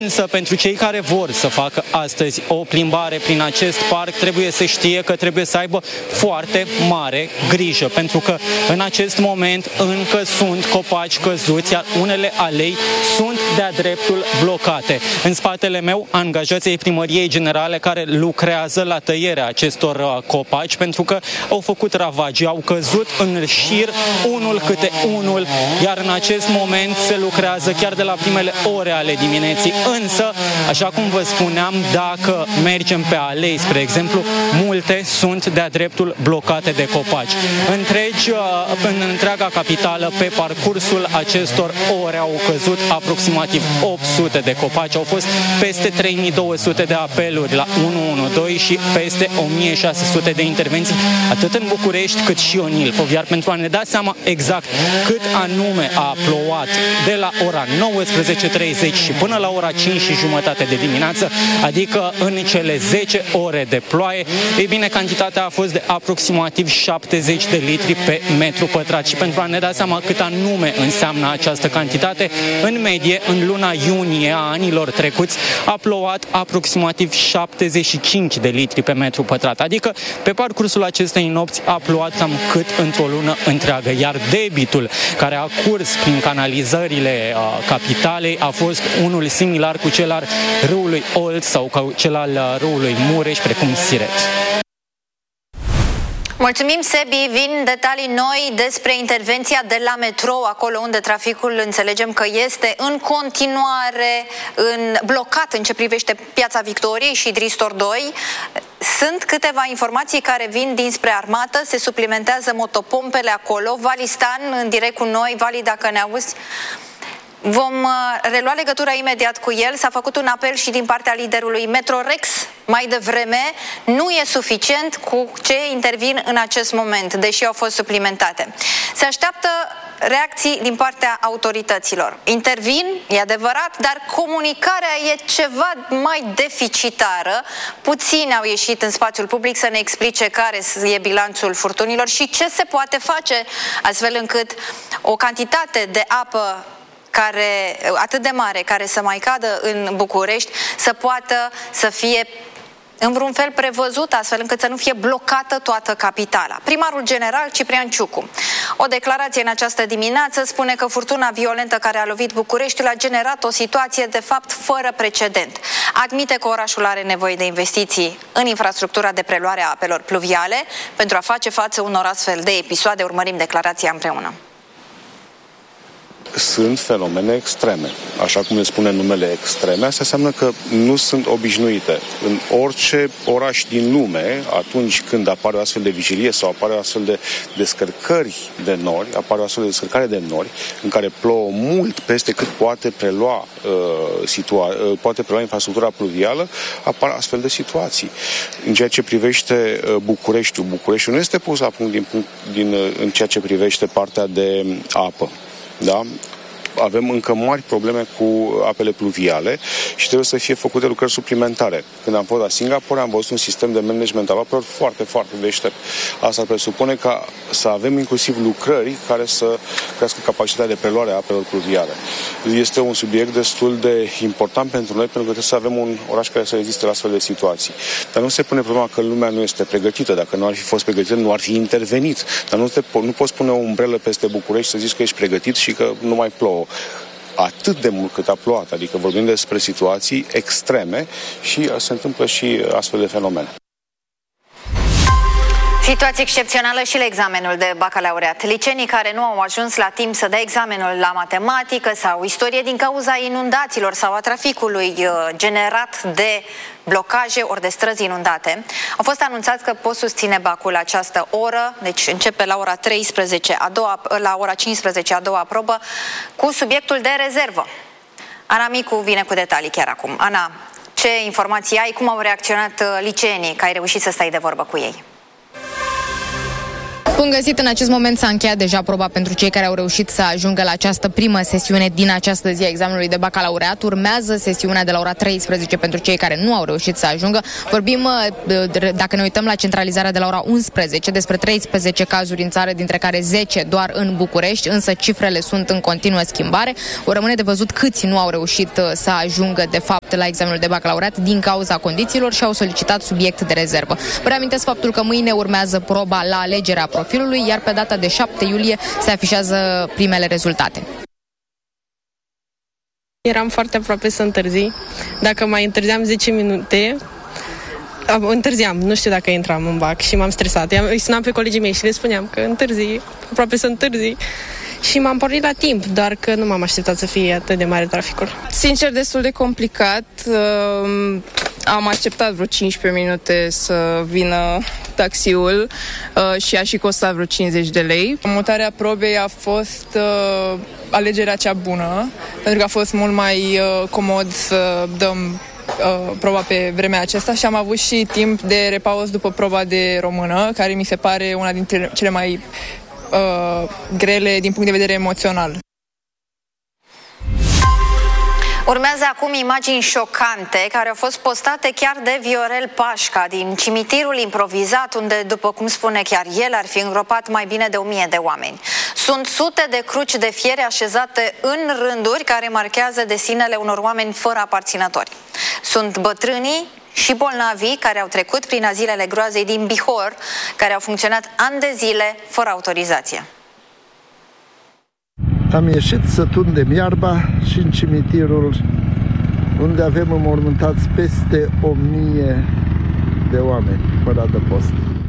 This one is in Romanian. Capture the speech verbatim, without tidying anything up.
Însă, pentru cei care vor să facă astăzi o plimbare prin acest parc, trebuie să știe că trebuie să aibă foarte mare grijă, pentru că în acest moment încă sunt copaci căzuți, iar unele alei sunt de-a dreptul blocate. În spatele meu, angajații Primăriei Generale care lucrează la tăierea acestor copaci, pentru că au făcut ravagii, au căzut în șir unul câte unul, iar în acest moment se lucrează chiar de la primele ore ale dimineții. Însă, așa cum vă spuneam, dacă mergem pe alei, spre exemplu, multe sunt de-a dreptul blocate de copaci. Întregi, în întreaga capitală, pe parcursul acestor ore au căzut aproximativ opt sute de copaci, au fost peste trei mii două sute de apeluri la unu unu doi și peste o mie șase sute de intervenții, atât în București cât și în Ilfov. Iar pentru a ne da seama exact cât anume a plouat de la ora nouăsprezece treizeci și până la ora cinci și jumătate de dimineață, adică în cele zece ore de ploaie, ei bine, cantitatea a fost de aproximativ șaptezeci de litri pe metru pătrat. Și pentru a ne da seama cât anume înseamnă această cantitate, în medie, în luna iunie a anilor trecuți, a plouat aproximativ șaptezeci și cinci de litri pe metru pătrat. Adică, pe parcursul acestei nopți a plouat cam cât într-o lună întreagă. Iar debitul care a curs prin canalizările uh, capitalei a fost unul similar cu cel al râului Olt sau cu cel al râului Mureș, precum Siret. Mulțumim, Sebi. Vin detalii noi despre intervenția de la metrou, acolo unde traficul înțelegem că este în continuare în blocat în ce privește Piața Victoriei și Dristor doi. Sunt câteva informații care vin dinspre armată, se suplimentează motopompele acolo. Vali Stan, în direct cu noi. Vali, dacă ne auzi, vom relua legătura imediat cu el. S-a făcut un apel și din partea liderului Metrorex mai devreme. Nu e suficient cu ce intervin în acest moment, deși au fost suplimentate. Se așteaptă reacții din partea autorităților. Intervin, e adevărat, dar comunicarea e ceva mai deficitară. Puțini au ieșit în spațiul public să ne explice care e bilanțul furtunilor și ce se poate face astfel încât o cantitate de apă care, atât de mare, care să mai cadă în București, să poată să fie în vreun fel prevăzut, astfel încât să nu fie blocată toată capitala. Primarul general Ciprian Ciucu, o declarație în această dimineață, spune că furtuna violentă care a lovit Bucureștiul a generat o situație de fapt fără precedent. Admite că orașul are nevoie de investiții în infrastructura de preluare a apelor pluviale pentru a face față unor astfel de episoade. Urmărim declarația împreună. Sunt fenomene extreme. Așa cum le spune numele extreme, asta înseamnă că nu sunt obișnuite. În orice oraș din lume, atunci când apare o astfel de vigilie sau apare o astfel de descărcări de nori, apare o astfel de descărcare de nori, în care plouă mult peste cât poate prelua, uh, situa- uh, poate prelua infrastructura pluvială, apar astfel de situații. În ceea ce privește uh, Bucureștiul, Bucureștiul nu este pus la punct, din punct din, uh, în ceea ce privește partea de apă. Da? Avem încă mari probleme cu apele pluviale și trebuie să fie făcute lucrări suplimentare. Când am fost la Singapore, am văzut un sistem de management al apelor foarte, foarte deștept. Asta presupune ca să avem inclusiv lucrări care să crească capacitatea de preluare a apelor pluviale. Este un subiect destul de important pentru noi, pentru că trebuie să avem un oraș care să reziste la astfel de situații. Dar nu se pune problema că lumea nu este pregătită. Dacă nu ar fi fost pregătită, nu ar fi intervenit. Dar nu, te, nu poți pune o umbrelă peste București să zici că ești pregătit și că nu mai plouă atât de mult cât a plouat, adică vorbim despre situații extreme și se întâmplă și astfel de fenomene. Situație excepțională și la examenul de bacalaureat. Licenii care nu au ajuns la timp să dea examenul la matematică sau istorie din cauza inundațiilor sau a traficului generat de blocaje ori de străzi inundate, au fost anunțat că pot susține bacul această oră, deci începe la ora treisprezece, a doua, la ora cincisprezece, a doua probă, cu subiectul de rezervă. Ana Micu vine cu detalii chiar acum. Ana, ce informații ai, cum au reacționat liceenii, că ai reușit să stai de vorbă cu ei? Bun găsit, în acest moment s-a încheiat deja proba pentru cei care au reușit să ajungă la această primă sesiune din această zi a examenului de bacalaureat. Urmează sesiunea de la ora treisprezece pentru cei care nu au reușit să ajungă. Vorbim, dacă ne uităm la centralizarea de la ora unsprezece, despre treisprezece cazuri în țară, dintre care zece doar în București, însă cifrele sunt în continuă schimbare. O rămâne de văzut câți nu au reușit să ajungă de fapt la examenul de bacalaureat din cauza condițiilor și au solicitat subiect de rezervă. Vă reamintesc faptul că mâine urmează proba la alegerea profilului, iar pe data de șapte iulie se afișează primele rezultate. Eram foarte aproape să întârzi. Dacă mai întârziam zece minute, întârziam, nu știu dacă intram în bac și m-am stresat. Îi sunam pe colegii mei și le spuneam că întârzi, aproape să întârzi. Și m-am pornit la timp, doar că nu m-am așteptat să fie atât de mare traficul. Sincer, destul de complicat. Am așteptat vreo cincisprezece minute să vină taxiul și a și costat vreo cincizeci de lei. Mutarea probei a fost alegerea cea bună, pentru că a fost mult mai comod să dăm proba pe vremea aceasta și am avut și timp de repaus după proba de română, care mi se pare una dintre cele mai uh, grele din punct de vedere emoțional. Urmează acum imagini șocante care au fost postate chiar de Viorel Pașca din cimitirul improvizat, unde, după cum spune chiar el, ar fi îngropat mai bine de o mie de oameni. Sunt sute de cruci de fiere așezate în rânduri care marchează destinele unor oameni fără aparținători. Sunt bătrânii și bolnavii care au trecut prin azilele groazei din Bihor, care au funcționat ani de zile fără autorizație. Am ieșit să tundem iarba și în cimitirul unde avem înmormântați peste o mie de oameni fără adăpost.